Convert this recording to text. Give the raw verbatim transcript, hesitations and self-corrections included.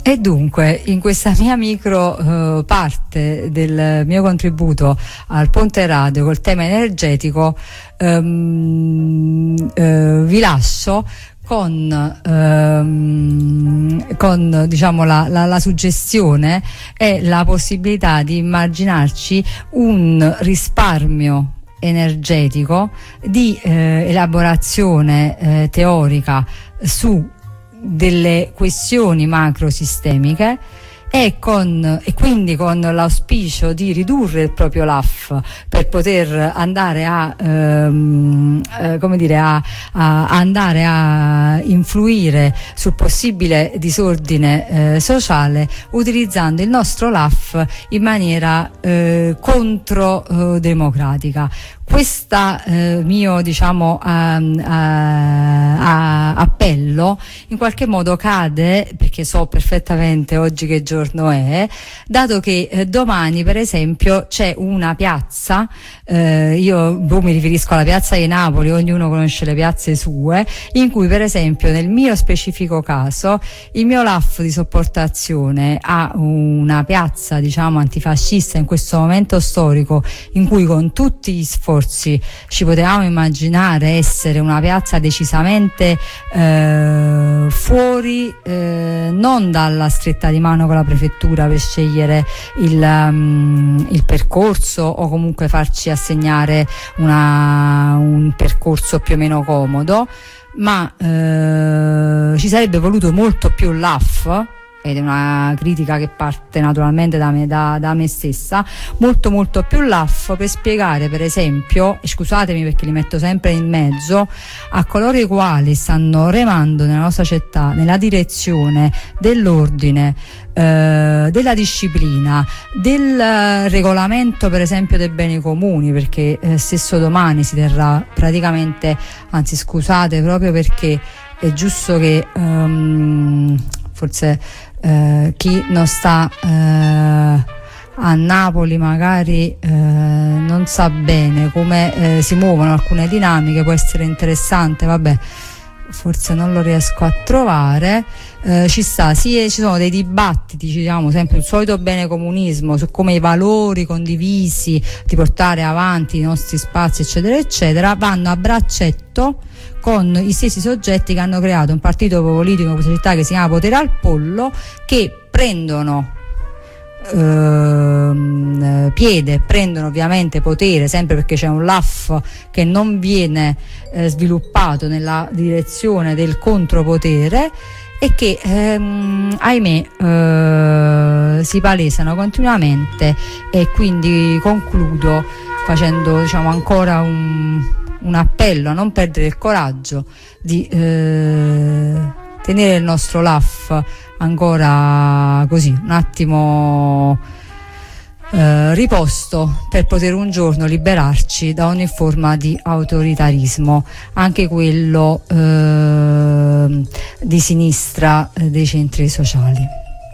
E dunque, in questa mia micro eh, parte del mio contributo al Ponte Radio col tema energetico, ehm, eh, vi lascio con, ehm, con diciamo la, la, la suggestione e la possibilità di immaginarci un risparmio energetico di eh, elaborazione eh, teorica su delle questioni macrosistemiche e, con, e quindi con l'auspicio di ridurre il proprio L A F per poter andare a ehm, eh, come dire a, a, a andare a influire sul possibile disordine eh, sociale, utilizzando il nostro L A F in maniera eh, contro eh, democratica. Questa eh, mio diciamo a, a, a appello in qualche modo cade, perché so perfettamente oggi che giorno è, dato che eh, domani per esempio c'è una piazza, eh, io boh, mi riferisco alla piazza di Napoli, ognuno conosce le piazze sue, in cui per esempio nel mio specifico caso il mio L A F di sopportazione a una piazza diciamo antifascista in questo momento storico in cui con tutti gli sforzi ci potevamo immaginare essere una piazza decisamente eh, fuori eh, non dalla stretta di mano con la prefettura per scegliere il, um, il percorso o comunque farci assegnare una, un percorso più o meno comodo, ma eh, ci sarebbe voluto molto più L A F, ed è una critica che parte naturalmente da me, da, da me stessa, molto molto più L A F per spiegare per esempio, e scusatemi perché li metto sempre in mezzo, a coloro i quali stanno remando nella nostra città nella direzione dell'ordine, eh, della disciplina, del regolamento per esempio dei beni comuni, perché eh, stesso domani si terrà praticamente, anzi scusate, proprio perché è giusto che um, forse eh, chi non sta eh, a Napoli magari eh, non sa bene come eh, si muovono alcune dinamiche, può essere interessante, vabbè, forse non lo riesco a trovare. Eh, ci sta, sì, ci sono dei dibattiti, diciamo sempre il solito bene comunismo, su come i valori condivisi di portare avanti i nostri spazi eccetera eccetera vanno a braccetto con i stessi soggetti che hanno creato un partito politico in questa città che si chiama Potere al Pollo, che prendono eh, piede, prendono ovviamente potere sempre perché c'è un L A F che non viene eh, sviluppato nella direzione del contropotere e che ehm, ahimè eh, si palesano continuamente. E quindi concludo facendo diciamo ancora un un appello a non perdere il coraggio di eh, tenere il nostro L A F ancora così un attimo eh, riposto, per poter un giorno liberarci da ogni forma di autoritarismo, anche quello eh, di sinistra eh, dei centri sociali.